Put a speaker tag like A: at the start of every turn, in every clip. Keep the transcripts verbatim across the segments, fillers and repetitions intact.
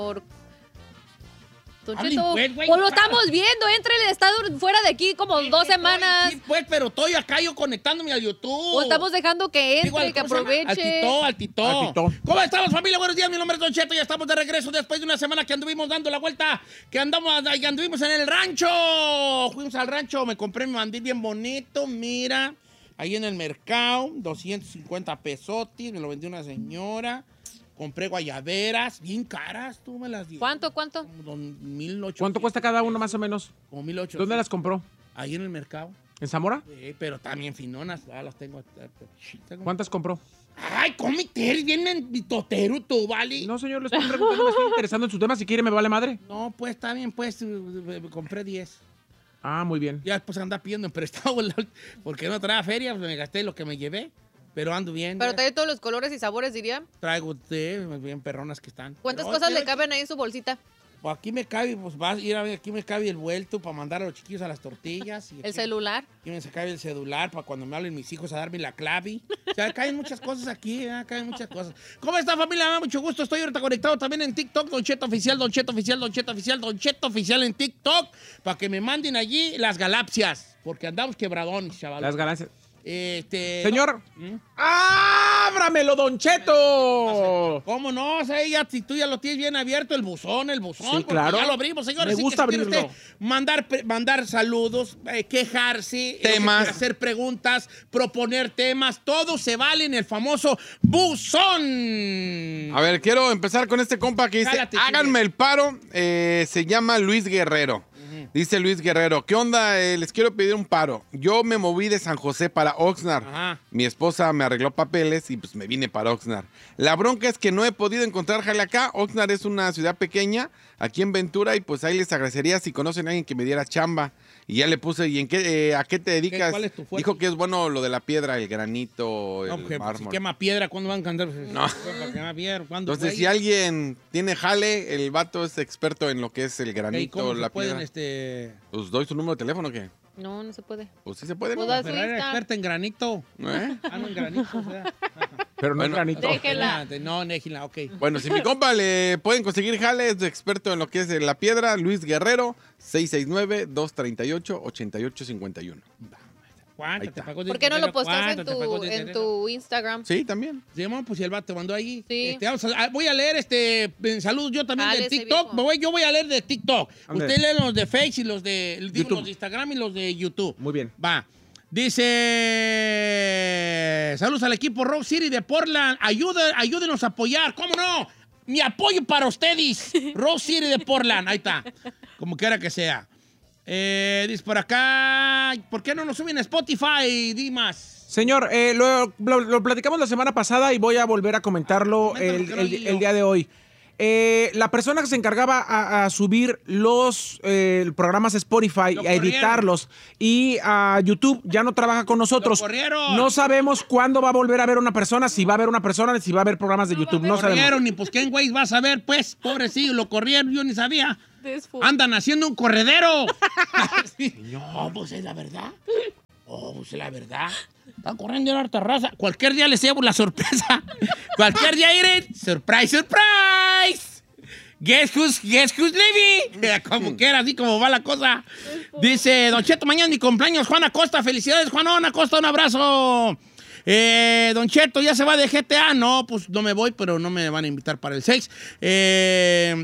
A: Don
B: Hablen,
A: Cheto,
B: pues, güey.
A: pues lo estamos viendo, entre el estado fuera de aquí como
B: Sí,
A: dos
B: sí,
A: semanas.
B: Sí, pues, pero estoy acá yo conectándome al YouTube.
A: O estamos dejando que
B: Digo,
A: entre,
B: al-
A: que
B: ¿cómo se llama?
A: aproveche.
B: Al Tito, al Tito.
C: Al Tito.
B: ¿Cómo estamos, familia? Buenos días, mi nombre es Don Cheto. Ya estamos de regreso después de una semana que anduvimos dando la vuelta, que andamos, que anduvimos en el rancho. Fuimos al rancho, me compré mi mandil bien bonito, mira, ahí en el mercado, doscientos cincuenta pesotis, me lo vendió una señora. Compré guayaberas, bien caras, tú me las di.
A: ¿Cuánto, cuánto?
B: Como mil ochocientos.
C: ¿Cuánto cuesta cada uno más o menos?
B: Como mil ochocientos.
C: ¿Dónde las compró?
B: Ahí en el mercado.
C: ¿En Zamora?
B: Sí, pero también finonas, ah, las tengo.
C: ¿Cuántas compró?
B: Ay, cómete, eres bien mentotero tú, ¿vale?
C: No, señor, le estoy preguntando, me estoy interesando en su tema. Si quiere, me vale madre.
B: No, pues está bien, pues eh, compré diez.
C: Ah, muy bien.
B: Ya después anda pidiendo en prestado, porque no traía feria, pues me gasté lo que me llevé. Pero ando bien.
A: Pero
B: ya.
A: trae todos los colores y sabores, diría.
B: Traigo té, bien perronas que están.
A: ¿Cuántas
B: Pero,
A: cosas
B: quiero-
A: le caben ahí en su bolsita?
B: Pues aquí me cabe, pues vas a ir a ver, aquí me cabe el vuelto para mandar a los chiquillos a las tortillas. Y
A: El
B: aquí-
A: celular.
B: Aquí me cabe el celular para cuando me hablen mis hijos a darme la clave. O sea, caen muchas cosas aquí, ¿eh? Caen muchas cosas. ¿Cómo está, familia? Me da mucho gusto. Estoy ahorita conectado también en TikTok. Don Cheto Oficial, Don Cheto Oficial, Don Cheto Oficial, Don Cheto Oficial en TikTok. Para que me manden allí las galaxias. Porque andamos quebradones, chaval.
C: Las ganancias.
B: Este...
C: Señor,
B: ¿Mm?
C: ¡ábramelo, Don Cheto!
B: ¿Cómo no? O sea, ya, si tú ya lo tienes bien abierto, el buzón, el buzón.
C: Sí,
B: porque
C: claro.
B: Ya lo abrimos, señores.
C: Me
B: Así que
C: gusta
B: si quiere
C: abrirlo.
B: usted mandar, pre- mandar saludos, eh, quejarse, eh,
D: Temas.
B: hacer preguntas, proponer temas, todo se vale en el famoso buzón.
D: A ver, quiero empezar con este compa que dice,
B: Jálate,
D: háganme
B: chile.
D: el paro. Eh, se llama Luis Guerrero. Dice Luis Guerrero, ¿qué onda? Eh, les quiero pedir un paro. Yo me moví de San José para Oxnard.
B: Ajá.
D: Mi esposa me arregló papeles y pues me vine para Oxnard. La bronca es que no he podido encontrar jale acá. Oxnard es una ciudad pequeña, aquí en Ventura, y pues ahí les agradecería si conocen a alguien que me diera chamba. Y ya le puse, ¿y en qué, eh, a qué te dedicas?
B: ¿Cuál es tu fuerte?
D: Dijo que es bueno lo de la piedra, el granito,
B: No,
D: el
B: porque si
D: mármol.
B: quema piedra, ¿cuándo van a cantar?
D: No.
B: Para quemar piedra, ¿cuándo?
D: Entonces,
B: güey?
D: si alguien tiene jale, el vato es experto en lo que es el
B: ¿Y
D: granito,
B: cómo
D: la
B: se pueden,
D: piedra.
B: este...
D: Pues doy su número de teléfono, ¿o ¿qué?
A: No, no se puede.
D: Pues sí se puede, ¿no?
A: Pues da-
B: Ferrari era
A: Insta.
B: experta en granito.
D: ¿Eh?
B: Ah, no, en granito, o sea.
C: Pero no es
D: Bueno.
C: granito.
A: Déjela.
B: No, Néjila, ok.
D: Bueno, si mi compa le pueden conseguir jale, es experto en lo que es la piedra, Luis Guerrero, seis seis nueve, dos tres ocho, ocho ocho cinco uno.
B: ¿Cuánto
D: Ahí
B: te
D: está.
B: pagó?
A: ¿Por qué no lo
B: ¿Cuánto
A: posteas en
B: te pagó
A: tu,
B: de
A: en
B: dinero?
A: tu Instagram?
D: Sí, también.
B: Sí, bueno, pues si el vato te mandó ahí.
A: Sí.
B: Este, vamos a- voy a leer este en saludos yo también de
A: Jálese,
B: TikTok.
A: viejo.
B: Me voy- yo voy a leer de TikTok.
C: Ande.
B: Usted lee los de Face y los de, digo,
C: YouTube.
B: los de Instagram y los de YouTube.
C: Muy bien.
B: Va. Dice, saludos al equipo Rock City de Portland. Ayuda, ayúdenos a apoyar. ¿Cómo no? Mi apoyo para ustedes. Rock City de Portland. Ahí está. Como quiera que sea. Eh, dice por acá, ¿por qué no nos suben a Spotify, Dimas?
C: Señor, eh, lo, lo- lo platicamos la semana pasada y voy a volver a comentarlo
B: Coméntalo,
C: el,
B: que no
C: el-
B: leí yo.
C: el día de hoy. Eh, la persona que se encargaba a, a subir los eh, programas Spotify,
B: Lo
C: a editarlos y a YouTube ya no trabaja con nosotros.
B: Lo corrieron.
C: No sabemos cuándo va a volver a ver una persona, si va a haber una persona, si va a haber programas de YouTube. No
B: Lo corrieron,
C: sabemos.
B: y pues quién güey vas a ver, pues, pobrecillo, lo corrieron, yo ni sabía.
A: Desfu-
B: Andan haciendo un corredero. Sí. No, pues es la verdad. Oh, pues es la verdad. Están corriendo en harta raza. Cualquier día les llevo la sorpresa. Cualquier día iré. Surprise, surprise. Guess who's, guess who's leaving. Como quiera, así como va la cosa. Dice, Don Cheto, mañana es mi cumpleaños, Juan Acosta. Felicidades, Juan Acosta, un abrazo. Eh, Don Cheto, ¿ya se va de G T A? No, pues no me voy, pero no me van a invitar para el sex. Eh,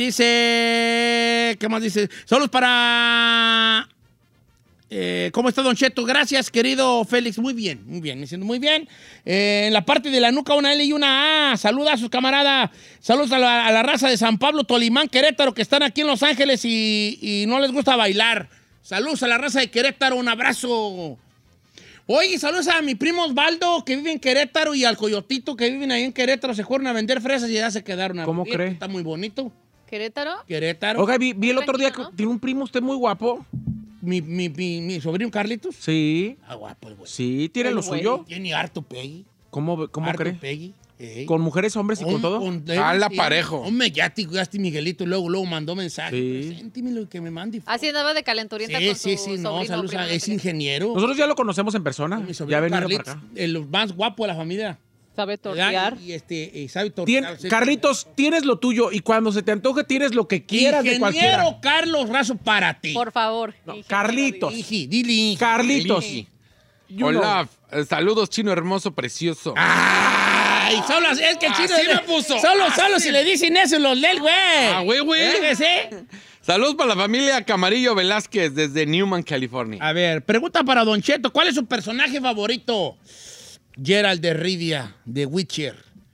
B: dice, ¿qué más dice? Saludos para... Eh, ¿Cómo está, Don Cheto? Gracias, querido Félix. Muy bien, muy bien, me siento muy bien. Eh, en la parte de la nuca, una L y una A. Saluda a sus camaradas. Saludos a la, a la raza de San Pablo, Tolimán, Querétaro, que están aquí en Los Ángeles y, y no les gusta bailar. Saludos a la raza de Querétaro, un abrazo. Oye, saludos a mi primo Osvaldo, que vive en Querétaro, y al Coyotito, que viven ahí en Querétaro. Se fueron a vender fresas y ya se quedaron. A
C: ¿Cómo
B: vivir.
C: cree?
B: Está muy bonito.
A: ¿Querétaro?
B: Querétaro.
C: Oiga, vi, vi el otro día que
A: Tranquilo, ¿no?
C: tiene un primo usted muy guapo.
B: Mi, mi, mi, mi sobrino Carlitos.
C: Sí,
B: Ah, guapo el güey.
C: sí, tiene
A: El
C: lo
A: güey.
C: suyo.
B: Tiene harto pegue.
C: ¿Cómo, cómo
B: harto
C: cree?
B: pegue. Ey.
C: ¿Con mujeres, hombres y con todo?
D: Ala, parejo.
B: Hombre, ya te cuidaste, Miguelito, y luego, luego mandó mensaje.
C: Sí.
B: Preséntemelo y que me mande.
A: Así andaba de calentorienta
B: Sí,
A: con
B: sí,
A: su
B: sí, no,
A: sobrino,
B: saludos a-
A: primo,
B: es
A: no sé qué.
B: ingeniero.
C: Nosotros ya lo conocemos en persona.
B: Mi
C: Ya
B: sobrino
C: ha venido
B: Carlitos,
C: para acá.
B: el más guapo de la familia.
A: Sabe
B: ¿verdad?
A: tortear.
B: Y, y, este, y sabe
C: Tien-
B: tortear. sí.
C: Carlitos, tienes lo tuyo y cuando se te antoje tienes lo que quieras de cualquiera.
B: Ingeniero Carlos Razo para ti.
A: Por favor.
C: No,
A: Ingeniero,
C: Carlitos.
A: dile.
B: Iji, dile, Iji.
C: Carlitos.
B: Iji.
C: You
D: Hola, eh, saludos, chino hermoso, precioso.
B: Ay, solo es que el chino
D: Así
B: le-
D: me puso.
B: Solo, solo si le dicen eso los lee el güey.
D: Ah, güey, güey.
B: ¿Eh que sí?
D: Saludos para la familia Camarillo Velázquez desde Newman, California.
B: A ver, pregunta para Don Cheto. ¿Cuál es su personaje favorito? Geralt de Rivia, de Witcher.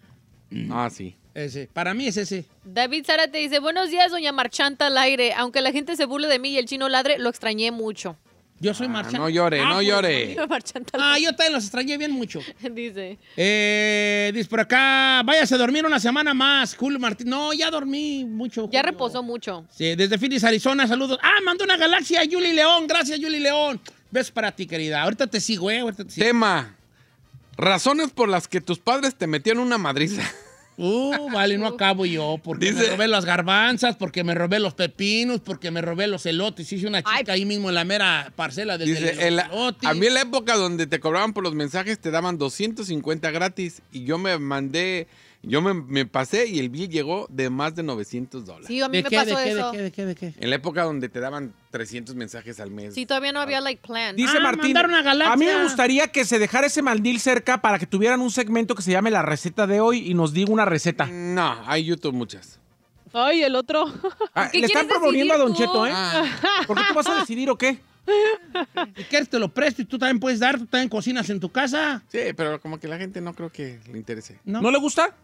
D: Ah, sí.
B: Ese. Para mí es ese.
A: David Sara te dice, buenos días, doña Marchanta al aire. Aunque la gente se burle de mí y el chino ladre, lo extrañé mucho.
B: Yo soy
D: Ah,
B: marchante.
D: no llore, no
B: pues,
D: llore.
A: Marchanta al
B: Ah,
A: aire.
B: yo también los extrañé bien mucho.
A: Dice.
B: Eh, dice por acá, váyase a dormir una semana más, Julio Martín. No, ya dormí mucho.
A: Ya
B: Julio.
A: reposó mucho.
B: Sí, desde Phoenix, Arizona, saludos. Ah, mandó una galaxia a Yuli León. Gracias, Yuli León. Besos para ti, querida. Ahorita te sigo, eh. Ahorita te sigo.
D: Tema. Razones por las que tus padres te metieron una madriza.
B: Uh, vale, no acabo yo. Porque me
D: Dice-
B: robé las garbanzas, porque me robé los pepinos, porque me robé los elotes. Hice una chica
A: Ay.
B: ahí mismo en la mera parcela del
D: Dice,
B: del
D: en la-
B: elote.
D: a mí en la época donde te cobraban por los mensajes te daban doscientos cincuenta gratis y yo me mandé, yo me, me pasé y el bill llegó de más de novecientos dólares.
A: Sí, a mí
B: ¿De
A: me
B: qué,
A: pasó
B: de qué,
A: eso.
B: de qué, de qué, de qué?
D: En la época donde te daban trescientos mensajes al mes.
A: Sí, todavía no había like plan.
C: Dice
B: Ah,
C: Martín,
B: mandaron a Galaxia.
C: a mí me gustaría que se dejara ese mandil cerca para que tuvieran un segmento que se llame La Receta de Hoy y nos diga una receta.
D: No, hay YouTube muchas.
A: Ay, el otro.
C: Ah,
A: ¿Qué
C: le están
A: quieres
C: proponiendo a Don
A: decidir tú?
C: Cheto, ¿eh?
D: Ah,
C: ¿Por qué tú vas a decidir o qué?
B: Si quieres te lo presto y tú también puedes dar, tú también cocinas en tu casa.
D: sí, pero como que la gente no creo que le interese.
B: ¿No?
C: ¿No le gusta?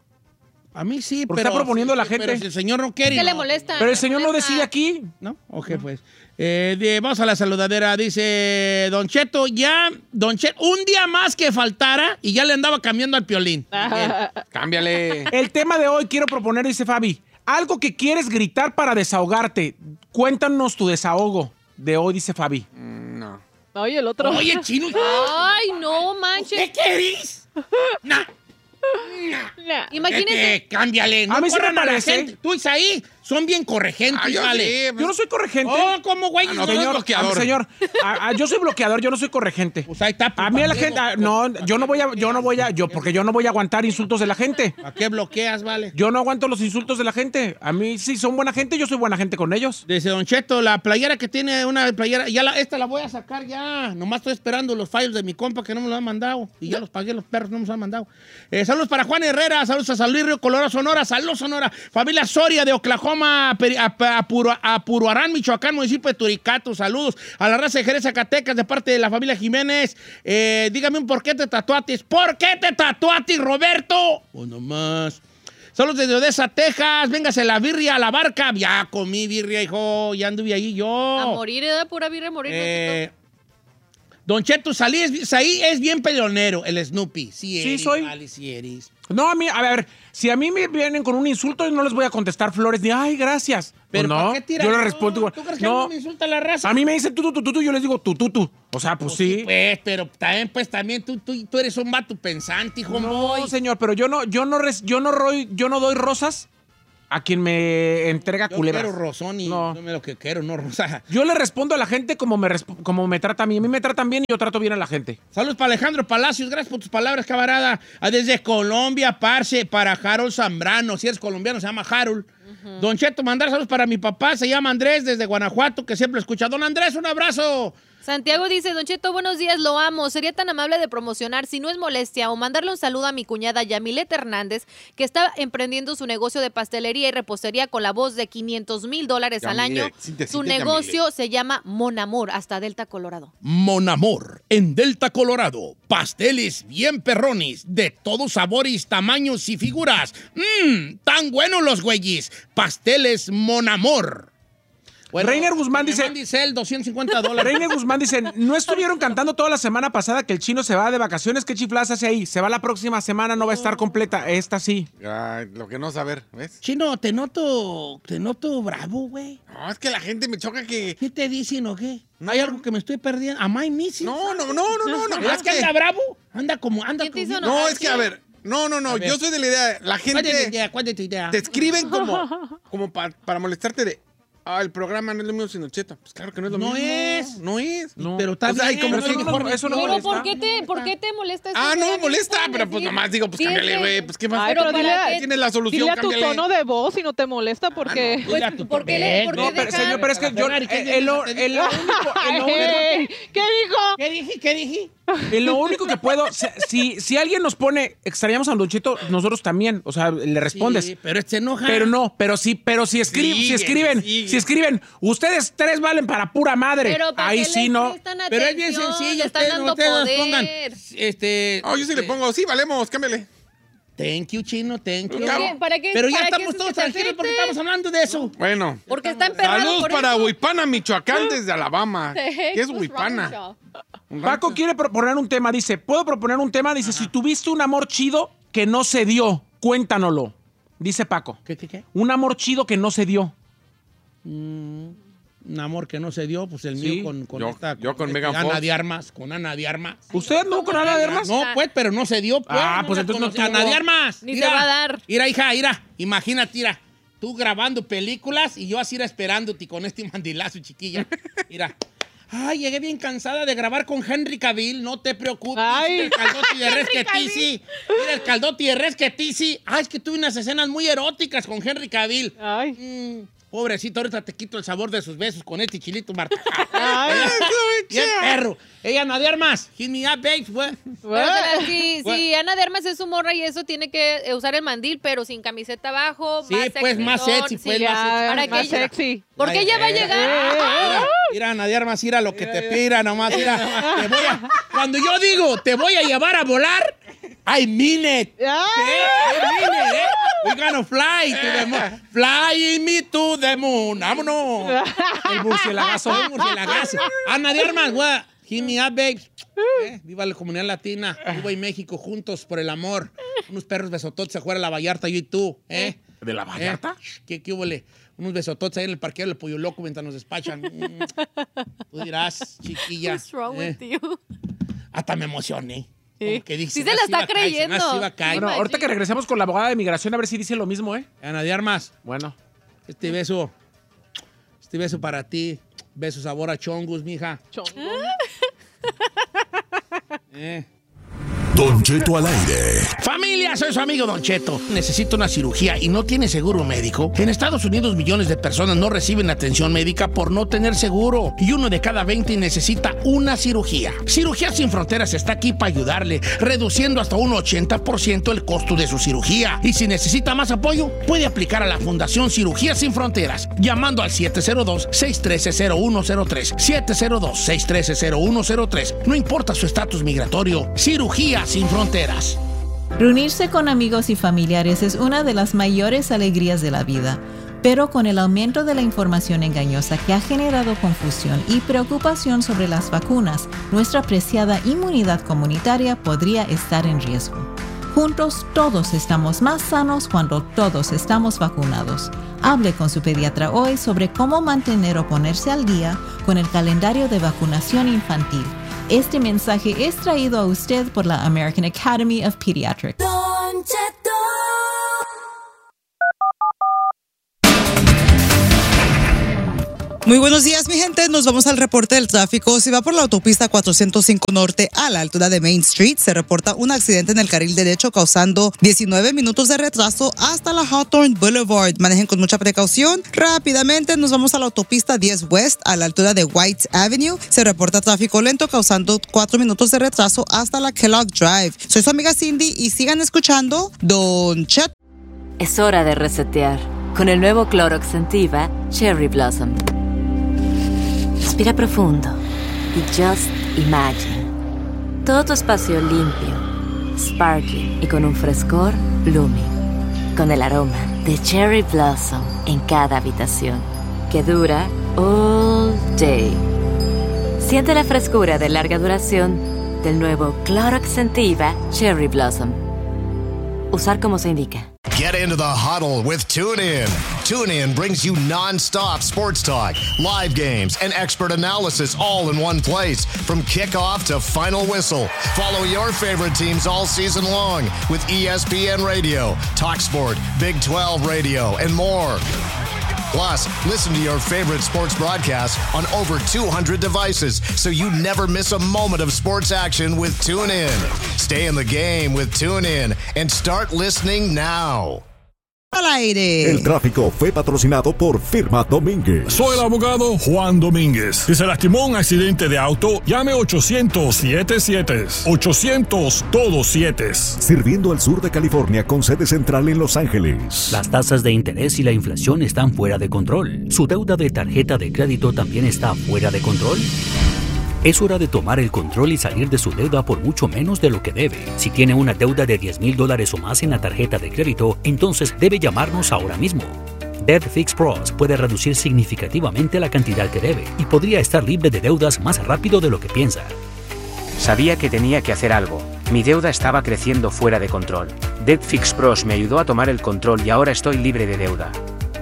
B: A mí sí,
C: Porque
B: pero...
C: está proponiendo
B: sí,
C: la
B: sí,
C: gente.
B: Pero si el señor no quiere...
A: ¿Qué le
B: no.
A: molesta?
C: Pero el señor no
A: molesta.
C: decide aquí.
B: ¿No? Ok, pues. Eh, de- vamos a la saludadera. Dice Don Cheto, ya... Don Cheto, un día más que faltara y ya le andaba cambiando al piolín. Bien.
D: Cámbiale.
C: El tema de hoy quiero proponer, dice Fabi, algo que quieres gritar para desahogarte. Cuéntanos tu desahogo de hoy, dice Fabi.
D: Mm, no.
A: Ay, el otro.
B: Oye, chino,
A: Ay, no manches.
B: ¿qué querís? Nah.
A: Imagínese.
B: Vete, cámbiale. No
C: A mí sí me
B: corran a la
C: parece.
B: gente. Tú, Isaí, son bien corregentes,
D: Ah, yo
B: vale.
D: sí,
C: Yo no soy corregente.
B: Oh, ¿cómo, güey?
D: Ah, no,
B: No,
D: señor.
C: señor,
D: bloqueador.
C: a- señor, a- a- yo soy bloqueador, yo no soy corregente.
B: Pues ahí está.
C: A mí a la
B: ¿para
C: gente,
B: qué
C: ah,
B: blo-
C: no, yo no voy a, yo no voy a, yo, porque yo no voy a aguantar insultos de la gente.
B: ¿Para qué bloqueas, vale?
C: Yo no aguanto los insultos de la gente. A mí sí son buena gente, yo soy buena gente con ellos.
B: Dice Don Cheto, la playera que tiene una playera, ya la, esta la voy a sacar ya. Nomás estoy esperando los files de mi compa que no me lo han mandado. Y ya los pagué, los perros no me los han mandado. Eh, saludos para Juan Herrera, saludos a San Luis Río Colorado, Sonora, saludos Sonora. Familia Soria de Oklahoma, Peri- a, a, a Puro- a Puruarán, Michoacán, municipio de Turicato. Saludos a la raza de Jerez, Zacatecas, de parte de la familia Jiménez. Eh, dígame un por qué te tatuaste. ¿Por qué te tatuaste, Roberto? O nomás. Saludos desde Odessa, Texas. Véngase la birria a la barca. Ya comí birria, hijo. Ya anduve ahí yo.
A: A morir, ¿eh? Pura birra, a morir.
B: Eh, Don Cheto, salí, es, Saí es bien peleonero, el Snoopy. Sí,
C: Sí,
B: eres,
C: soy.
B: Vale, sí eres.
C: No, a mí, a ver, si a mí me vienen con un insulto, yo no les voy a contestar flores ni, ay, gracias.
B: Pero
C: Pues no,
B: ¿por qué tiras?
C: yo le
B: No,
C: respondo igual.
B: ¿Tú crees que
C: No,
B: no me insulta la raza?
C: a mí me dicen tú, tú, tú, tú, tú, yo les digo tú, tú, tú. O sea, pues, sí.
B: Pues, pero también, pues, también tú, tú, tú eres un vato pensante, hijo.
C: No,
B: boy.
C: señor, pero yo no, yo no, res- yo no, roy- yo no doy rosas a quien me entrega
B: Yo
C: culebras.
B: quiero rosón y
C: No.
B: no me lo que quiero, no rosa.
C: Yo le respondo a la gente como me, resp- como me trata a mí. A mí me tratan bien y yo trato bien a la gente.
B: Saludos para Alejandro Palacios, gracias por tus palabras, camarada. Ah, desde Colombia, parce, para Harold Zambrano. Si eres colombiano, se llama Harold. Don Cheto, mandar saludos para mi papá, se llama Andrés, desde Guanajuato, que siempre escucha. Don Andrés, un abrazo.
A: Santiago dice, Don Cheto, buenos días, lo amo. Sería tan amable de promocionar, si no es molestia, o mandarle un saludo a mi cuñada Yamilet Hernández, que está emprendiendo su negocio de pastelería y repostería con la voz de quinientos mil dólares al
D: Yamilet,
A: año.
D: sí te- sí
A: Su
D: te
A: negocio
D: Yamilet.
A: se llama Mon Amor, hasta Delta, Colorado.
B: Mon Amor, en Delta, Colorado. Pasteles bien perrones, de todos sabores, tamaños y figuras. Mmm, tan buenos los güeyes. Pasteles Mon Amor.
C: Reiner Guzmán
B: que me
C: dice-
B: mande Cel, doscientos cincuenta dólares.
C: Reina Guzmán dice, ¿no estuvieron cantando toda la semana pasada que el chino se va de vacaciones? ¿Qué chifladas hace ahí? Se va la próxima semana, no va a estar completa. Esta sí.
D: Ay, lo que no saber, ¿ves?
B: Chino, te noto, te noto bravo, güey.
D: No, es que la gente me choca que...
B: ¿Qué te dicen o qué?
D: No.
B: ¿Hay algo que me estoy perdiendo? ¿Am I missing?
D: No, no, no, no, no, no.
B: ¿Es que anda bravo? Anda como, anda
A: ¿Quién te
B: como...
A: hizo
D: No, es que, a ver, no, no, no,
B: A ver.
D: yo soy de la idea, la
B: ¿Cuál es tu
D: gente
B: idea? ¿Cuál es tu idea?
D: te escriben como, como pa- para molestarte de, Ah, el programa no es lo mismo sin Don Cheto. Pues claro que no es lo
B: No
D: mismo.
B: es.
D: No es.
C: No.
B: Pero está
D: O sea,
B: bien,
D: como
B: no
D: que-
B: es mejor-
C: eso no
A: Pero
C: molesta.
A: ¿por qué te, ¿por qué te molesta eso?
D: Ah, no me
A: Todavía
D: molesta,
A: pueden
D: pero pues
A: decir.
D: nomás digo, pues
A: Sí, es
D: cámbiale,
A: que-
D: güey. Pues qué más.
E: Ay,
A: Pero
E: pero
A: para
E: dile,
A: qué-
D: Tienes la solución,
E: dile a tu
D: cámbiale.
E: tono de voz y no te molesta porque...
D: no.
A: Pues,
B: Dile a tu
A: ¿por qué le- por qué
C: No, pero
A: dejan-
C: señor, pero es que yo,
B: Ferrari, ¿qué
C: eh, en lo,
B: dices?
C: en lo único, en lo único-
E: Ey, ¿Qué dijo?
B: ¿Qué dije? ¿Qué dije?
C: en lo único que puedo, si, si, si alguien nos pone, extrañamos a Don Cheto, nosotros también, o sea, le respondes.
B: Sí, pero este se enoja.
C: Pero no, pero sí, pero si, escri-
D: Sigue,
C: si escriben,
D: sigue.
C: si escriben, ustedes tres valen para pura madre.
A: Pero ¿para
C: Ahí
A: qué
C: sí
A: les
C: no.
A: prestan
B: Pero es bien
A: atención?
B: sencillo.
A: Le están
B: Ustedes,
A: dando
B: ustedes nos
A: poder.
B: pongan. Este.
D: Oh, yo sí le pongo, sí, valemos, cámbiale.
B: Thank you, chino, thank you.
A: ¿Para qué- para qué-
B: Pero ya
A: para qué
B: estamos
A: se
B: todos
A: te
B: tranquilos porque
A: afecte?
B: estamos hablando de eso.
D: Bueno.
A: Porque está emperrado
D: Saludos
A: por
D: para
A: eso.
D: Huipana, Michoacán, desde Alabama.
A: The heck?
D: ¿Qué es
A: What's wrong with
D: Huipana?
A: y'all?
C: Paco quiere proponer un tema, dice, ¿puedo proponer un tema? Dice, si tuviste un amor chido que no se dio, cuéntanoslo. Dice Paco.
B: ¿Qué, qué, qué?
C: Un amor chido que no se dio.
B: Un amor que no se dio, pues el
C: Sí.
B: mío con, con
D: Yo-
B: esta.
D: yo con
B: este,
D: Megan
B: Ana
D: Fox.
B: de Armas, con Ana de Armas.
C: ¿Usted no con nada de Armas?
B: No, pues, pero no se dio. Pues,
C: Ah,
B: no
C: pues
B: la
C: entonces no
B: conocí.
C: tuvo.
B: Ana de Armas.
A: Ni se va a dar.
B: Mira, hija, mira. Imagínate, mira. Tú grabando películas y yo así era esperándote con este mandilazo, chiquilla. Mira. Ay, llegué bien cansada de grabar con Henry Cavill. No te preocupes.
E: Ay.
B: Mira el caldote de res que tizi. Mira el caldote de res que tizi. Ay, es que tuve unas escenas muy eróticas con Henry Cavill.
E: Ay.
B: Mm, pobrecito, ahorita te quito el sabor de sus besos con este chilito Marta.
E: Ay.
B: Bien perro. Ella, Ana de Armas. Hit me up, babes. güey.
A: Pero, o sea, si, si Ana de Armas es su morra y eso, tiene que eh, usar el mandil, pero sin camiseta abajo.
B: Sí,
A: más
B: pues, más
A: sexy,
B: sexy,
A: sí,
B: pues,
A: ya,
B: más sexy.
A: para
E: más
A: que ella-
E: sexy.
A: Porque
B: Ay,
A: ella va a
B: eh,
A: llegar.
B: Mira, mira, Ana de Armas, mira lo que te pira nomás. Mira, te voy a- cuando yo digo te voy a llevar a volar, I mean it.
E: Ay.
B: ¿Qué? I mean it, eh. We're gonna fly to the moon. Flying me to the moon. Vámonos.
C: El murciélagazo.
B: El murciélagazo. Ana de Armas, güey. Hit me up, babes. Eh, viva la comunidad latina. Cuba y México juntos por el amor. Unos perros besototes afuera de la Vallarta, yo y tú. ¿Eh?
C: ¿De la Vallarta?
B: Eh, ¿Qué, qué húbole? Unos besototes ahí en el parqueo del Pollo Loco mientras nos despachan. Mm. Tú dirás, chiquilla.
A: What's wrong
B: eh,
A: with you?
B: Hasta me emocioné.
A: Sí.
B: Como que dije,
A: Sí se la
B: "Así
A: está
B: va a caer,
A: creyendo".
B: así va a caer".
C: Bueno, ahorita que regresemos con la abogada de migración, a ver si dice lo mismo, ¿eh?
B: Ana de Armas,
C: Bueno.
B: este beso. Este beso para ti. Beso sabor a chongus, mija.
E: Chongo.
B: Eh.
F: Don Cheto al aire.
B: Familia, soy su amigo Don Cheto. Necesito una cirugía y no tiene seguro médico. En Estados Unidos millones de personas no reciben atención médica por no tener seguro. Y uno de cada veinte necesita una cirugía. Cirugía Sin Fronteras está aquí para ayudarle, reduciendo hasta un ochenta por ciento el costo de su cirugía. Y si necesita más apoyo, puede aplicar a la Fundación Cirugía Sin Fronteras, llamando al siete cero dos, seis uno tres, cero uno cero tres. siete cero dos, seis uno tres, cero uno cero tres. No importa su estatus migratorio. Cirugía Sin Fronteras.
G: Reunirse con amigos y familiares es una de las mayores alegrías de la vida, pero con el aumento de la información engañosa que ha generado confusión y preocupación sobre las vacunas, nuestra preciada inmunidad comunitaria podría estar en riesgo. Juntos todos estamos más sanos cuando todos estamos vacunados. Hable con su pediatra hoy sobre cómo mantener o ponerse al día con el calendario de vacunación infantil. Este mensaje es traído a usted por la American Academy of Pediatrics.
H: Don Cheto.
I: Muy buenos días, mi gente. Nos vamos al reporte del tráfico. Si va por la autopista cuatrocientos cinco Norte a la altura de Main Street, se reporta un accidente en el carril derecho causando diecinueve minutos de retraso hasta la Hawthorne Boulevard. Manejen con mucha precaución. Rápidamente nos vamos a la autopista diez West a la altura de White Avenue. Se reporta tráfico lento causando cuatro minutos de retraso hasta la Kellogg Drive. Soy su amiga Cindy y sigan escuchando Don Cheto.
J: Es hora de resetear con el nuevo Clorox Sentiva Cherry Blossom. Respira profundo y just imagine. Todo tu espacio limpio, sparkling y con un frescor blooming. Con el aroma de Cherry Blossom en cada habitación. Que dura all day. Siente la frescura de larga duración del nuevo Clorox Sentiva Cherry Blossom. Usar como se indica.
F: Get into the huddle with TuneIn. TuneIn brings you non-stop sports talk, live games, and expert analysis all in one place. From kickoff to final whistle, follow your favorite teams all season long with E S P N Radio, TalkSport, Big twelve Radio, and more. Plus, listen to your favorite sports broadcast on over two hundred devices so you never miss a moment of sports action with TuneIn. Stay in the game with TuneIn and start listening now.
I: Al aire.
H: El tráfico fue patrocinado por Firma Domínguez.
K: Soy el abogado Juan Domínguez. Si se lastimó en un accidente de auto, llame ochocientos siete siete. ochocientos todos siete.
H: Sirviendo al sur de California con sede central en Los Ángeles.
L: Las tasas de interés y la inflación están fuera de control. ¿Su deuda de tarjeta de crédito también está fuera de control? Es hora de tomar el control y salir de su deuda por mucho menos de lo que debe. Si tiene una deuda de diez mil dólares o más en la tarjeta de crédito, entonces debe llamarnos ahora mismo. Debt Fix Pros puede reducir significativamente la cantidad que debe y podría estar libre de deudas más rápido de lo que piensa.
M: Sabía que tenía que hacer algo. Mi deuda estaba creciendo fuera de control. Debt Fix Pros me ayudó a tomar el control y ahora estoy libre de deuda.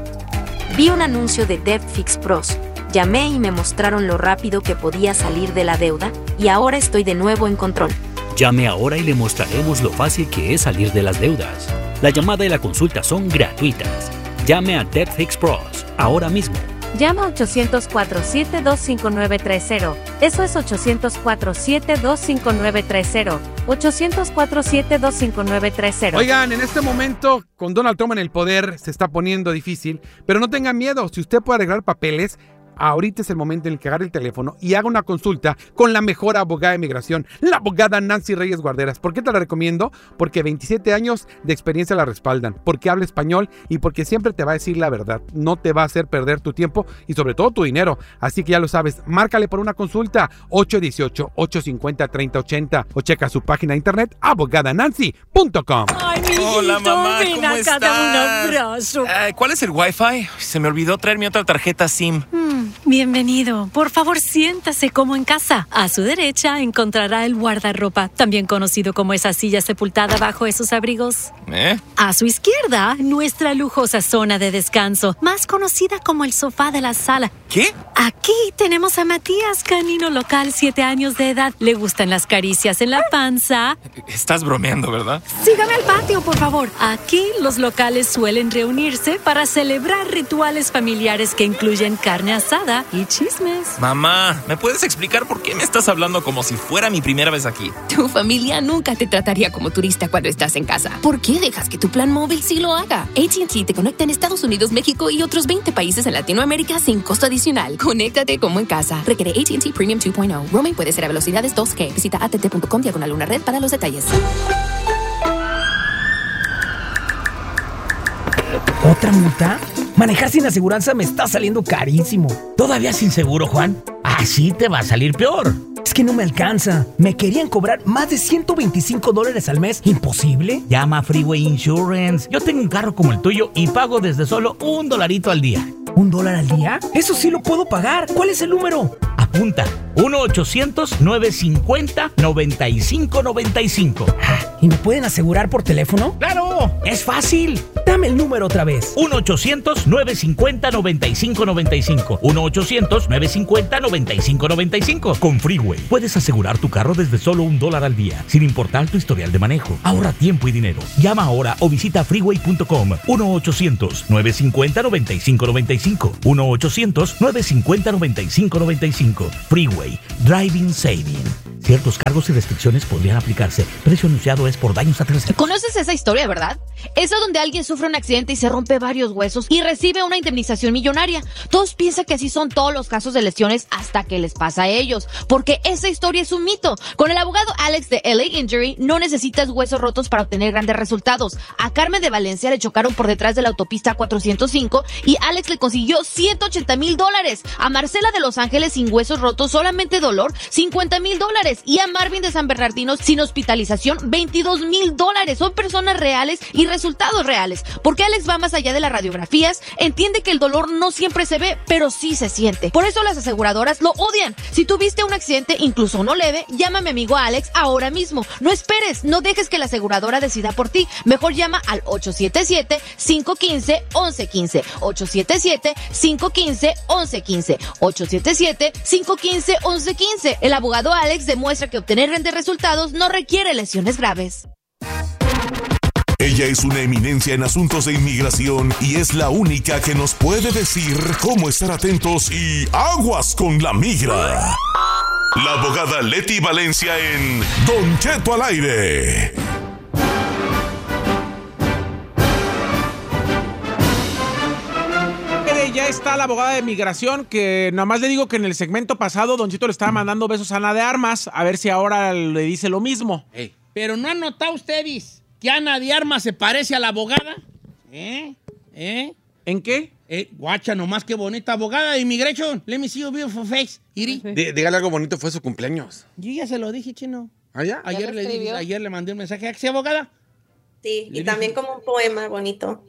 N: Vi un anuncio de Debt Fix Pros. Llamé y me mostraron lo rápido que podía salir de la deuda y ahora estoy de nuevo en control.
L: Llame ahora y le mostraremos lo fácil que es salir de las deudas. La llamada y la consulta son gratuitas. Llame a Debt Fix Pros ahora mismo.
O: Llama a ochocientos cuatro siete dos cinco nueve tres cero. Eso es ochocientos cuatro siete dos cinco nueve tres cero. ochocientos cuatro siete dos cinco nueve tres cero.
P: Oigan, en este momento, con Donald Trump en el poder, se está poniendo difícil, pero no tengan miedo. Si usted puede arreglar papeles, ahorita es el momento en el que agarre el teléfono y haga una consulta con la mejor abogada de migración, la abogada Nancy Reyes Guarderas. ¿Por qué te la recomiendo? Porque veintisiete años de experiencia la respaldan, porque habla español y porque siempre te va a decir la verdad. No te va a hacer perder tu tiempo y sobre todo tu dinero. Así que ya lo sabes, márcale por una consulta ocho uno ocho, ocho cinco cero, tres cero ocho cero o checa su página de internet abogada nancy punto com.
Q: Ay, mi Hola, mamá, ven ¿cómo acá, dame un abrazo. Uh, ¿Cuál es el Wi-Fi? Se me olvidó traer mi otra tarjeta SIM.
R: Hmm. Bienvenido. Por favor, siéntase como en casa. A su derecha encontrará el guardarropa, también conocido como esa silla sepultada bajo esos abrigos.
Q: ¿Eh?
R: A su izquierda, nuestra lujosa zona de descanso, más conocida como el sofá de la sala.
Q: ¿Qué?
R: Aquí tenemos a Matías, canino local, siete años de edad. Le gustan las caricias en la panza.
Q: Estás bromeando, ¿verdad?
R: Sígame al patio, por favor. Aquí los locales suelen reunirse para celebrar rituales familiares que incluyen carne asada y chismes.
Q: Mamá, ¿me puedes explicar por qué me estás hablando como si fuera mi primera vez aquí?
S: Tu familia nunca te trataría como turista cuando estás en casa. ¿Por qué dejas que tu plan móvil sí lo haga? A T and T te conecta en Estados Unidos, México y otros veinte países en Latinoamérica sin costo adicional. Conéctate como en casa. Requiere A T and T Premium dos punto cero. Roaming puede ser a velocidades dos G. Visita a t t punto com diagonal una red para los detalles.
T: ¿Otra multa? Manejar sin aseguranza me está saliendo carísimo.
U: ¿Todavía sin seguro, Juan? Así te va a salir peor.
T: Es que no me alcanza. Me querían cobrar más de ciento veinticinco dólares al mes. ¿Imposible?
U: Llama a Freeway Insurance. Yo tengo un carro como el tuyo y pago desde solo un dolarito al día.
T: ¿Un dólar al día? Eso sí lo puedo pagar. ¿Cuál es el número?
U: Apunta. uno ochocientos, nueve cincuenta, noventa y cinco noventa y cinco.
T: Ah, ¿y me pueden asegurar por teléfono?
U: ¡Claro! ¡Es fácil!
T: Dame el número otra vez.
U: uno ochocientos, nueve cincuenta, noventa y cinco noventa y cinco. uno ochocientos, nueve cincuenta, noventa y cinco noventa y cinco. Con Freeway puedes asegurar tu carro desde solo un dólar al día, sin importar tu historial de manejo. Ahorra tiempo y dinero. Llama ahora o visita freeway punto com. uno ochocientos, nueve cincuenta, noventa y cinco noventa y cinco. uno ochocientos, nueve cincuenta, noventa y cinco noventa y cinco. Freeway. Driving Saving. Ciertos cargos y restricciones podrían aplicarse. Precio anunciado es por daños a terceros.
A: ¿Conoces esa historia, verdad? Esa donde alguien sufre un accidente y se rompe varios huesos y recibe una indemnización millonaria. Todos piensan que así son todos los casos de lesiones hasta que les pasa a ellos, porque esa historia es un mito. Con el abogado Alex de L A Injury no necesitas huesos rotos para obtener grandes resultados. A Carmen de Valencia le chocaron por detrás de la autopista cuatrocientos cinco y Alex le consiguió ciento ochenta mil dólares. A Marcela de Los Ángeles sin huesos rotos, solamente dolor, cincuenta mil dólares. Y a Marvin de San Bernardino sin hospitalización, veintidós mil dólares. Son personas reales y resultados reales. Porque Alex va más allá de las radiografías, entiende que el dolor no siempre se ve, pero sí se siente. Por eso las aseguradoras lo odian. Si tuviste un accidente, incluso no leve, llama a mi amigo Alex ahora mismo. No esperes, no dejes que la aseguradora decida por ti. Mejor llama al ocho siete siete, cinco uno cinco, once quince. ocho siete siete, cinco uno cinco, once quince. ocho siete siete, cinco uno cinco, once quince. El abogado Alex demuestra que obtener grandes resultados no requiere lesiones graves.
D: Ella es una eminencia en asuntos de inmigración y es la única que nos puede decir cómo estar atentos y aguas con la migra. La abogada Leti Valencia en Don Cheto al aire.
C: Ya está la abogada de migración, que nada más le digo que en el segmento pasado Don Chito le estaba mandando besos a Ana de Armas, a ver si ahora le dice lo mismo.
B: Hey, pero ¿no han notado ustedes que Ana de Armas se parece a la abogada? ¿Eh? ¿Eh?
C: ¿En qué?
B: Eh, guacha, nomás qué bonita abogada de immigration. Let me see your beautiful face. Iri.
P: D- dígale algo bonito, fue su cumpleaños.
B: Yo ya se lo dije, chino.
P: ¿Ah, ya?
B: Ayer, le, dije, ayer le mandé un mensaje. ¿Sí, abogada?
V: Sí,
B: Le
V: y también como un poema bonito.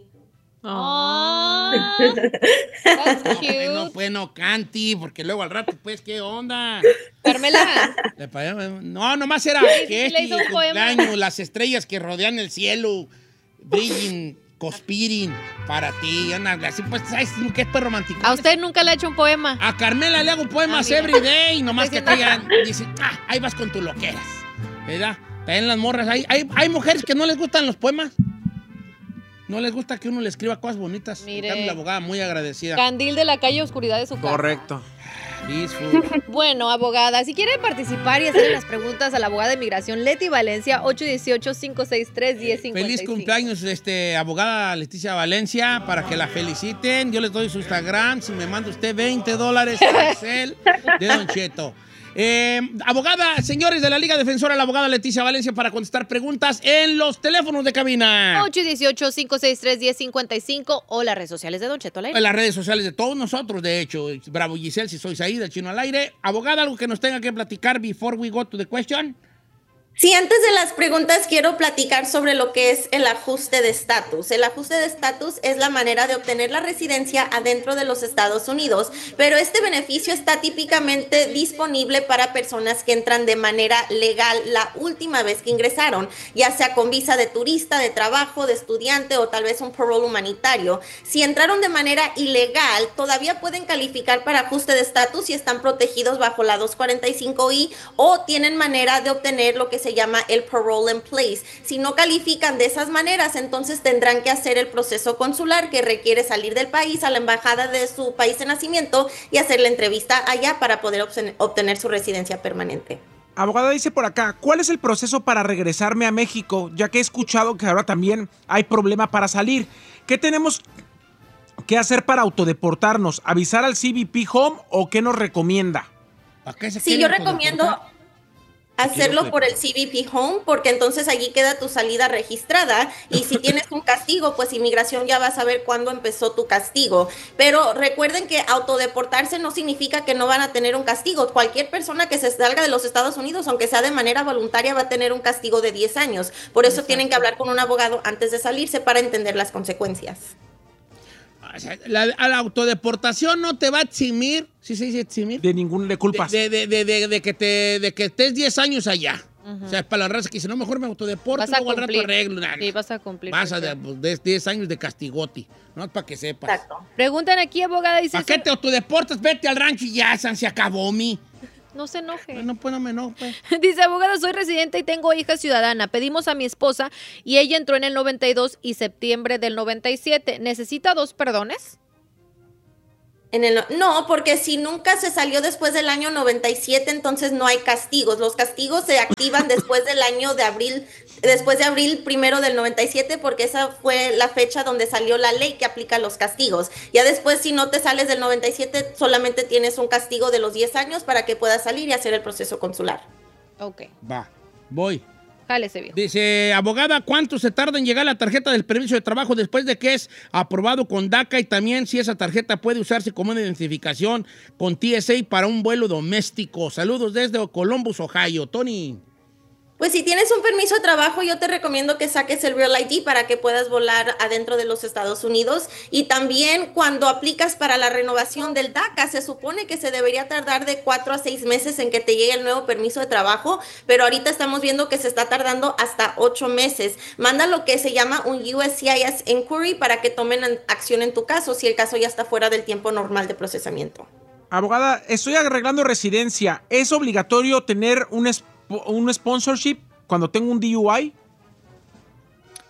A: Oh, that's cute.
B: No, pues no canti, porque luego al rato, pues, ¿qué onda?
A: Carmela.
B: No, nomás era
A: Sí,
B: que
A: sí, le
B: este
A: hizo un poema.
B: cumpleaños, las estrellas que rodean el cielo, brillen, conspiren para ti. Ana, así pues, ¿sabes qué es pues romántico?
A: A usted nunca le ha hecho un poema.
B: A Carmela le hago poemas
A: Ah,
B: every day, nomás que
A: Estoy
B: ella dice, ah, ahí vas con tus loqueras, ¿verdad? También las morras, hay, hay, hay mujeres que no les gustan los poemas. No les gusta que uno le escriba cosas bonitas.
A: Mire.
B: En cambio, la abogada muy agradecida.
A: Candil de la calle, oscuridad de su casa.
C: Correcto.
A: Bueno, abogada, si quiere participar y hacerle las preguntas a la abogada de migración Leti Valencia, ocho uno ocho, cinco seis tres, uno cero cinco cinco.
B: Feliz cumpleaños, este, abogada Leticia Valencia, para que la feliciten. Yo les doy su Instagram. Si me manda usted veinte dólares a Excel de Don Cheto. Eh, abogada, señores de la Liga Defensora, la abogada Leticia Valencia para contestar preguntas en los teléfonos de cabina.
A: ocho uno ocho, cinco seis tres, uno cero cinco cinco o las redes sociales de Don Cheto al aire.
B: En las redes sociales de todos nosotros, de hecho. Bravo Giselle, si sois ahí, del Chino al aire. Abogada, algo que nos tenga que platicar before we go to the question.
V: Sí, antes de las preguntas quiero platicar sobre lo que es el ajuste de estatus. El ajuste de estatus es la manera de obtener la residencia adentro de los Estados Unidos, pero este beneficio está típicamente disponible para personas que entran de manera legal la última vez que ingresaron, ya sea con visa de turista, de trabajo, de estudiante o tal vez un parole humanitario. Si entraron de manera ilegal, todavía pueden calificar para ajuste de estatus y están protegidos bajo la doscientos cuarenta y cinco I o tienen manera de obtener lo que se llama el parole in place. Si no califican de esas maneras, entonces tendrán que hacer el proceso consular que requiere salir del país a la embajada de su país de nacimiento y hacer la entrevista allá para poder obtener su residencia permanente.
C: Abogada, dice por acá, ¿cuál es el proceso para regresarme a México? Ya que he escuchado que ahora también hay problema para salir. ¿Qué tenemos que hacer para autodeportarnos? ¿Avisar al C B P Home o qué nos recomienda?
V: Sí, yo recomiendo hacerlo por el C B P Home, porque entonces allí queda tu salida registrada y si tienes un castigo, pues inmigración ya va a saber cuándo empezó tu castigo. Pero recuerden que autodeportarse no significa que no van a tener un castigo. Cualquier persona que se salga de los Estados Unidos, aunque sea de manera voluntaria, va a tener un castigo de diez años. Por eso Exacto. tienen que hablar con un abogado antes de salirse para entender las consecuencias.
B: O sea, la, a la autodeportación no te va a eximir, ¿sí se dice eximir?
C: De ningún de culpas.
B: De, de, de, de, de que te de que estés diez años allá. Uh-huh. O sea, para la raza que dice, no, mejor me autodeporto y luego al rato arreglo. Nah,
A: sí, vas a cumplir.
B: Vas a de, de diez años de castigoti, no para que sepas.
V: Exacto.
A: Preguntan aquí, abogada, dice...
B: ¿Para qué te autodeportas? Vete al rancho y ya, se acabó, mi.
A: No se enoje.
B: No, pues no me enojo. Pues.
A: Dice, abogada, soy residente y tengo hija ciudadana. Pedimos a mi esposa y ella entró en el noventa y dos y septiembre del noventa y siete. ¿Necesita dos perdones?
V: En el, no, porque si nunca se salió después del año noventa y siete, entonces no hay castigos. Los castigos se activan después del año de abril, después de abril primero del noventa y siete, porque esa fue la fecha donde salió la ley que aplica los castigos. Ya después, si no te sales del noventa y siete, solamente tienes un castigo de los diez años para que puedas salir y hacer el proceso consular.
A: Ok.
B: Va, voy.
A: Jálese, viejo.
B: Dice, abogada, ¿cuánto se tarda en llegar la tarjeta del permiso de trabajo después de que es aprobado con DACA? Y también si esa tarjeta puede usarse como una identificación con T S A para un vuelo doméstico. Saludos desde Columbus, Ohio. Tony.
V: Pues si tienes un permiso de trabajo, yo te recomiendo que saques el Real I D para que puedas volar adentro de los Estados Unidos. Y también cuando aplicas para la renovación del DACA, se supone que se debería tardar de cuatro a seis meses en que te llegue el nuevo permiso de trabajo, pero ahorita estamos viendo que se está tardando hasta ocho meses. Manda lo que se llama un U S C I S Inquiry para que tomen acción en tu caso, si el caso ya está fuera del tiempo normal de procesamiento.
C: Abogada, estoy arreglando residencia. ¿Es obligatorio tener un un sponsorship cuando tengo un D U I?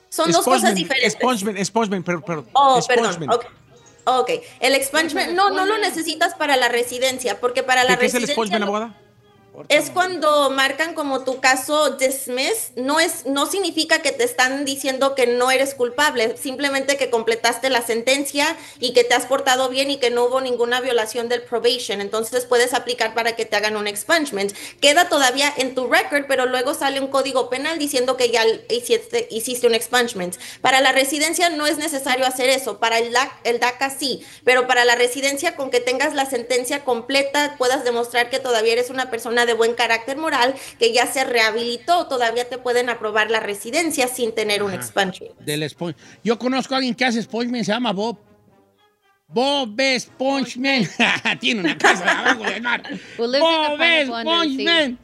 V: Son dos cosas diferentes.
C: Expungement, expungement, perdón, perdón.
V: Oh, perdón. Okay. Ok, el expungement no, no lo necesitas para la residencia, porque para la
C: ¿Qué
V: residencia...
C: ¿Qué es el expungement, abogada?
V: Es cuando marcan como tu caso dismiss, no es, no significa que te están diciendo que no eres culpable, simplemente que completaste la sentencia y que te has portado bien y que no hubo ninguna violación del probation, entonces puedes aplicar para que te hagan un expungement. Queda todavía en tu record, pero luego sale un código penal diciendo que ya hiciste, hiciste un expungement. Para la residencia no es necesario hacer eso, para el, el DACA sí, pero para la residencia con que tengas la sentencia completa, puedas demostrar que todavía eres una persona de buen carácter moral, que ya se rehabilitó, todavía te pueden aprobar la residencia sin tener un expungement.
B: Del expungement. Yo conozco a alguien que hace expungement, se llama Bob. Bob Expungement. Tiene una casa abajo del mar. Bob Expungement.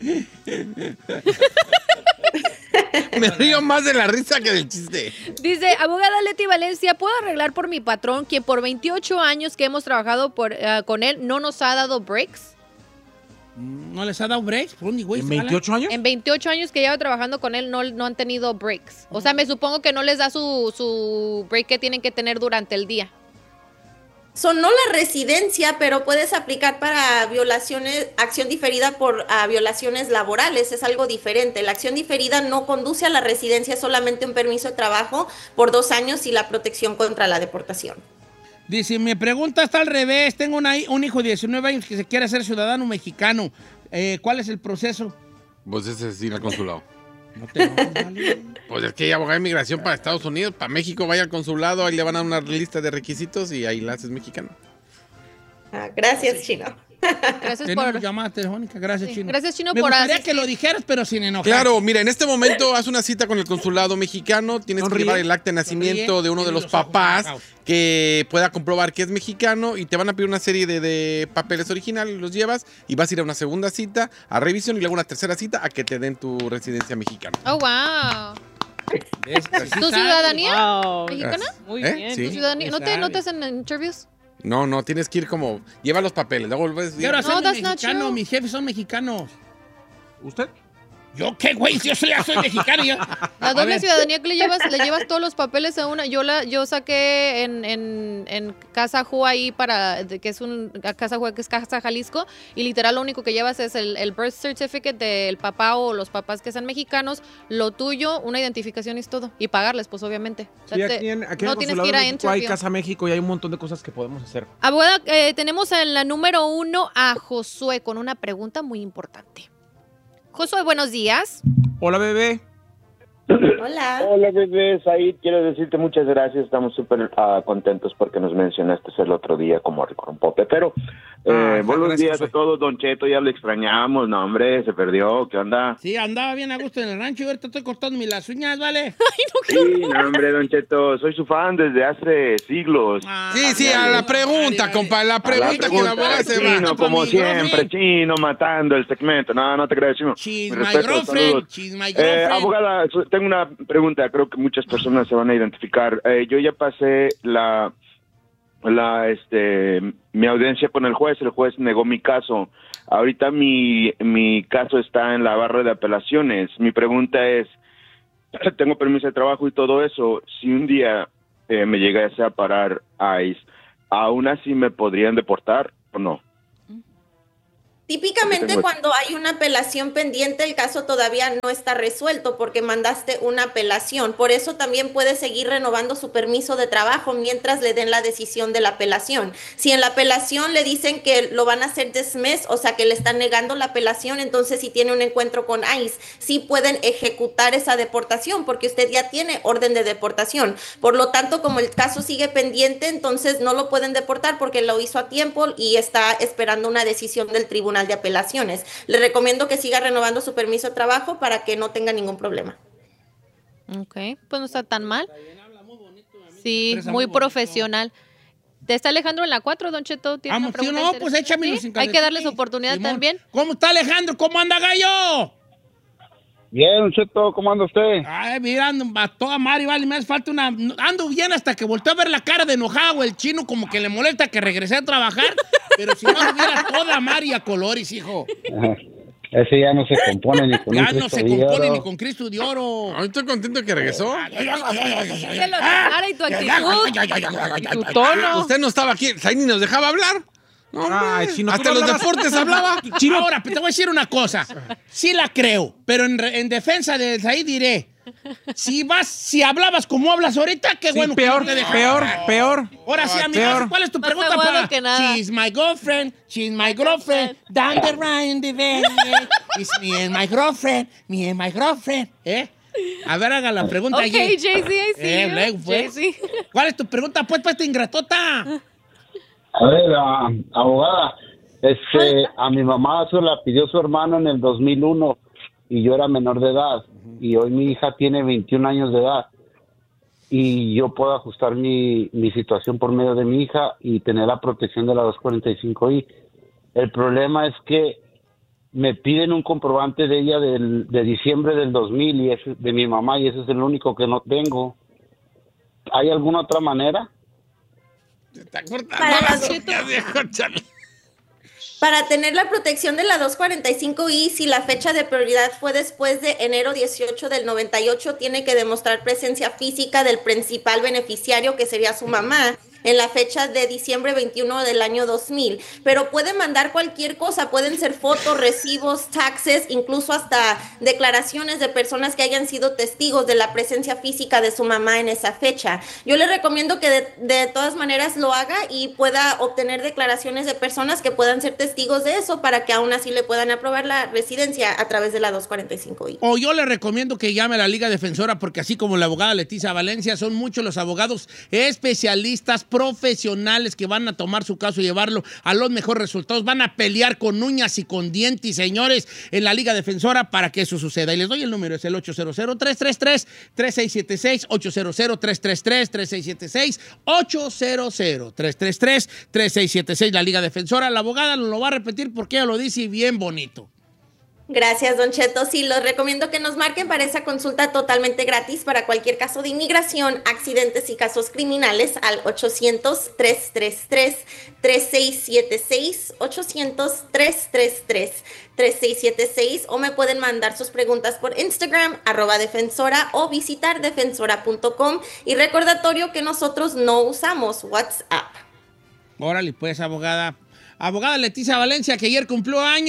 P: Me río más de la risa que del chiste.
A: Dice, abogada Leti Valencia, ¿puedo arreglar por mi patrón, quien por veintiocho años que hemos trabajado por, uh, con él no nos ha dado breaks?
B: ¿No les ha dado breaks?
C: ¿En veintiocho años?
A: En veintiocho años que llevo trabajando con él no, no han tenido breaks. O sea, me supongo que no les da su, su break que tienen que tener durante el día.
V: Son no la residencia, pero puedes aplicar para violaciones, acción diferida por uh, violaciones laborales, es algo diferente. La acción diferida no conduce a la residencia, es solamente un permiso de trabajo por dos años y la protección contra la deportación.
B: Dice, mi pregunta está al revés. Tengo una, un hijo de diecinueve años que se quiere hacer ciudadano mexicano. Eh, ¿Cuál es el proceso?
P: Pues ese es ir al consulado.
B: No te vas, vale.
P: Pues es que hay abogado de inmigración para Estados Unidos, para México, vaya al consulado, ahí le van a dar una lista de requisitos y ahí la haces mexicano.
V: Ah, gracias, Chino.
A: Gracias por...
B: llamada telefónica. Gracias, sí. Chino.
A: Gracias, Chino,
B: Me
A: por
B: gustaría
A: asistir.
B: que lo dijeras, pero sin enojar.
P: Claro, mira, en este momento haz una cita con el consulado mexicano, tienes Sonríe. que llevar el acta de nacimiento Sonríe. de uno de los, los papás que pueda comprobar que es mexicano y te van a pedir una serie de, de papeles originales, los llevas y vas a ir a una segunda cita a revisión y luego una tercera cita a que te den tu residencia mexicana.
A: Oh, wow. ¿Tu ciudadanía wow. mexicana?
P: Muy ¿Eh? bien. ¿Sí?
A: ¿Tu ciudadanía? ¿No te notas en interviews?
P: No, no, tienes que ir como... Lleva los papeles, luego vuelves...
B: Quiero hacerme no, mexicano, mis jefes son mexicanos.
C: ¿Usted?
B: ¿Yo qué, güey? Yo soy, ya soy mexicano. Yo.
A: La doble ciudadanía que le llevas, le llevas todos los papeles a una. Yo la, yo saqué en, en, en Casa Ju ahí para, que es un, Casa Ju, que es Casa Jalisco, y literal lo único que llevas es el, el birth certificate del papá o los papás que sean mexicanos, lo tuyo, una identificación y es todo. Y pagarles, pues obviamente. O sea,
C: sí, aquí en, aquí
A: no
C: en
A: tienes que ir a
C: México hay Casa México y hay un montón de cosas que podemos hacer.
A: Abogada, eh, tenemos en la número uno a Josué con una pregunta muy importante. Josué, buenos días.
C: Hola, bebé.
V: Hola.
E: Hola, bebé. Said, quiero decirte muchas gracias. Estamos súper uh, contentos porque nos mencionaste el otro día como Ricorón Pope. Pero eh, ah, buenos gracias, días Josué. A todos. Don Cheto, ya lo extrañamos. No, hombre, se perdió. ¿Qué onda?
B: Sí, andaba bien a gusto en el rancho y ahorita estoy cortándome las uñas, ¿vale?
A: Ay, no, qué
E: sí, no, hombre, Don Cheto. Soy su fan desde hace siglos.
P: Ah, sí, sí, a la pregunta, compa. La pregunta, la pregunta que la abogada se va.
E: Chino, como siempre. Chino, matando el segmento. No, no te creas, Chino.
B: She's my girlfriend. She's my girlfriend.
E: Eh, abogada, tengo una pregunta, creo que muchas personas se van a identificar. Eh, yo ya pasé la, la, este, mi audiencia con el juez, el juez negó mi caso. Ahorita mi, mi caso está en la barra de apelaciones. Mi pregunta es, tengo permiso de trabajo y todo eso, si un día eh, me llegase a parar ICE, ¿aún así me podrían deportar o no?
V: Típicamente cuando hay una apelación pendiente, el caso todavía no está resuelto porque mandaste una apelación. Por eso también puede seguir renovando su permiso de trabajo mientras le den la decisión de la apelación. Si en la apelación le dicen que lo van a hacer dismiss, o sea que le están negando la apelación, entonces si tiene un encuentro con ICE, sí pueden ejecutar esa deportación porque usted ya tiene orden de deportación. Por lo tanto, como el caso sigue pendiente, entonces no lo pueden deportar porque lo hizo a tiempo y está esperando una decisión del tribunal de apelaciones. Le recomiendo que siga renovando su permiso de trabajo para que no tenga ningún problema.
A: Ok, pues no está tan mal. Sí, muy profesional. ¿Te está Alejandro en la cuatro, Don Cheto? ¿Tiene
B: Vamos, tío, no, pues échame los
A: ¿Sí? Hay que darles oportunidad Simón. También.
B: ¿Cómo está Alejandro? ¿Cómo anda, gallo?
E: Bien, Don Cheto, ¿cómo anda usted?
B: Ay, mira, ando a toda Mari, vale, me hace falta una... Ando bien hasta que volteé a ver la cara de enojado, el chino como que le molesta que regresé a trabajar, pero si no, hubiera toda Mari a colores, hijo.
G: Ese ya no se compone ni con
B: Ya
G: un
B: no
G: Cristo
B: se
G: de
B: compone
G: oro.
B: ni con Cristo de oro.
P: Ay, estoy contento que regresó.
A: Que lo cara y tu actitud, tu tono.
P: Usted no estaba aquí. Ahí ni nos dejaba hablar. No,
C: Ay, chino, tú
P: hasta
C: no
P: los
C: hablabas.
P: deportes hablaba.
B: Chino. Ahora, te voy a decir una cosa. Sí la creo, pero en, re- en defensa de ahí diré. Si vas, si hablabas como hablas ahorita, qué
C: Sí,
B: bueno
C: peor,
B: que no te dejas.
C: peor, peor.
B: Ahora sí,
C: Ah,
B: amiga,
C: peor.
B: ¿cuál es tu
A: Más
B: pregunta
A: aguado
B: para?
A: que nada.
B: She's my girlfriend, she's my girlfriend, down the round the bend, it's me and my girlfriend, me and my girlfriend, ¿eh? A ver, haga la pregunta.
A: Ok,
B: Jay.
A: Jay-Z, I see
B: Eh,
A: you.
B: luego, pues.
A: Jay-Z.
B: ¿Cuál es tu pregunta, pues, para esta ingratota?
G: A ver, ah, abogada, este, a mi mamá se la pidió su hermano en el dos mil uno y yo era menor de edad. Y hoy mi hija tiene veintiún años de edad. Y yo puedo ajustar mi, mi situación por medio de mi hija y tener la protección de la dos cuarenta y cinco I. El problema es que me piden un comprobante de ella del, de diciembre del dos mil y es de mi mamá y ese es el único que no tengo. ¿Hay alguna otra manera?
P: Está cortando
V: Para
P: la
V: las-
P: ya viejo, chale.
V: Para tener la protección de la dos cuarenta y cinco I, si la fecha de prioridad fue después de enero dieciocho del noventa y ocho, tiene que demostrar presencia física del principal beneficiario, que sería su mamá, en la fecha de diciembre veintiuno del año dos mil. Pero puede mandar cualquier cosa, pueden ser fotos, recibos, taxes, incluso hasta declaraciones de personas que hayan sido testigos de la presencia física de su mamá en esa fecha. Yo le recomiendo que de, de todas maneras lo haga y pueda obtener declaraciones de personas que puedan ser testigos de eso para que aún así le puedan aprobar la residencia a través de la dos cuarenta y cinco I.
B: O yo le recomiendo que llame a la Liga Defensora porque así como la abogada Leticia Valencia, son muchos los abogados especialistas, profesionales que van a tomar su caso y llevarlo a los mejores resultados. Van a pelear con uñas y con dientes, señores, en la Liga Defensora para que eso suceda. Y les doy el número, es el ocho cero cero, tres tres tres, tres seis siete seis, ocho cero cero, tres tres tres, tres seis siete seis, ocho cero cero, tres tres tres, tres seis siete seis, la Liga Defensora. La abogada lo va a repetir porque ella lo dice bien bonito.
V: Gracias, Don Cheto. Sí, los recomiendo que nos marquen para esa consulta totalmente gratis para cualquier caso de inmigración, accidentes y casos criminales al ochocientos, tres tres tres, tres seis siete seis, ochocientos, tres tres tres, tres seis siete seis, o me pueden mandar sus preguntas por Instagram, arroba defensora, o visitar defensora punto com. Y recordatorio que nosotros no usamos WhatsApp.
B: Órale, pues, abogada. Abogada Leticia Valencia, que ayer cumplió años.